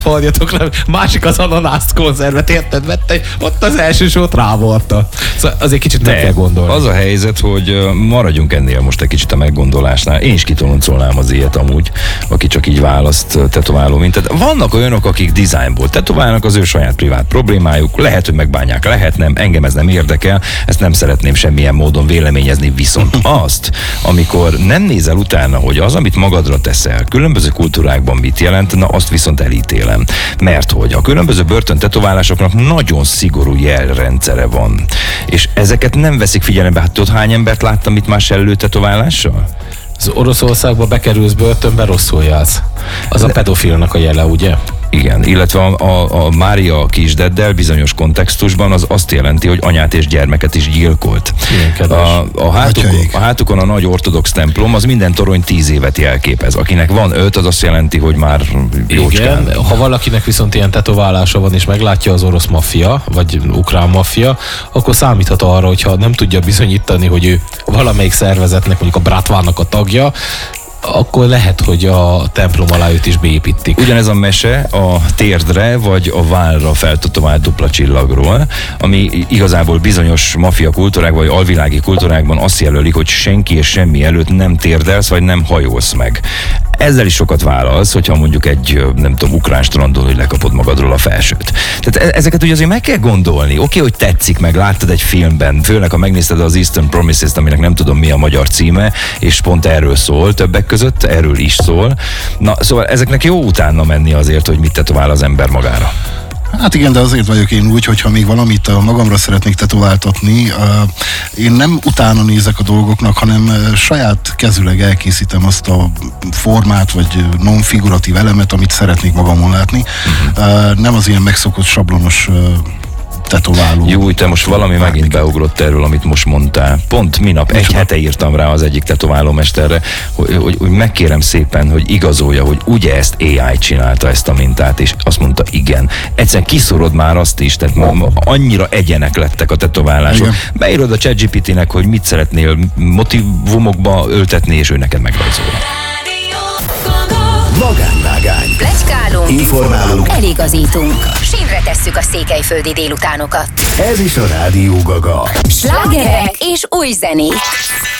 Fordjatok le, másik az ananászt konzervet, érted? Vette, ott az első sót rávorta. Szóval azért kicsit meg kell gondolni. Az a helyzet, hogy maradjunk ennél most egy kicsit a meggondolásnál. Én is kitoloncolnám az ilyet amúgy, aki csak így választ tetováló mintet. Vannak olyanok, akik dizájnból tetoválnak, az ő saját privát problémájuk. Lehet, hogy megbánják, lehet nem, engem ez nem érdekel, ezt nem szeretném semmilyen módon véleményezni, viszont azt, amikor nem nézel utána, hogy az, amit magadra teszel, különböző kultúrákban mit jelent, na azt viszont elítélem. Mert hogy a különböző börtöntetoválásoknak nagyon szigorú jelrendszere van. És ezeket nem veszik figyelembe. Hát tudod, hány embert láttam itt más előtetoválással? Az Oroszországba bekerülsz börtönbe, rosszul jársz. Az a pedofilnak a jele, ugye? Igen, illetve a Mária kisdeddel bizonyos kontextusban az azt jelenti, hogy anyát és gyermeket is gyilkolt. A hátukon a nagy ortodox templom, az minden torony 10 évet jelképez. Akinek van 5, az azt jelenti, hogy már jócskán. Igen, ha valakinek viszont ilyen tetoválása van, és meglátja az orosz maffia, vagy ukrán maffia, akkor számíthat arra, hogyha nem tudja bizonyítani, hogy ő valamelyik szervezetnek, mondjuk a Bratvának a tagja, akkor lehet, hogy a templom alá őt is beépítik. Ugyanez a mese a térdre vagy a vállra feltetovált dupla csillagról, ami igazából bizonyos maffia kultúrák vagy alvilági kultúrákban azt jelöli, hogy senki és semmi előtt nem térdelsz vagy nem hajolsz meg. Ezzel is sokat válasz, hogyha mondjuk egy, nem tudom, ukrán strandon, hogy lekapod magadról a felsőt. Tehát ezeket ugye azért meg kell gondolni. Oké, hogy tetszik, meg láttad egy filmben, főleg ha megnézted az Eastern Promises-t, aminek nem tudom mi a magyar címe, és pont erről szól többek között, erről is szól. Na, szóval ezeknek jó utána menni azért, hogy mit tetovál az ember magára. Hát igen, de azért vagyok én úgy, hogyha még valamit magamra szeretnék tetováltatni, én nem utána nézek a dolgoknak, hanem saját kezüleg elkészítem azt a formát, vagy non-figuratív elemet, amit szeretnék magamon látni. Nem az ilyen megszokott sablonos tetováló. Jó, te most valami megint beugrott erről, amit most mondtál. Pont minap, egy hete írtam rá az egyik tetoválómesterre, hogy megkérem szépen, hogy igazolja, hogy ugye ezt AI csinálta, ezt a mintát, és azt mondta, igen. Egyszerűen kiszorod már azt is, tehát annyira egyenek lettek a tetoválások. Igen. Beírod a ChatGPT-nek, hogy mit szeretnél motivumokba öltetni, és ő neked megrajzolja. Magánvágány. Pletykálunk. Informálunk. Eligazítunk. Sínre tesszük a székelyföldi délutánokat. Ez is a Rádió Gaga. Slágerek és új zenék.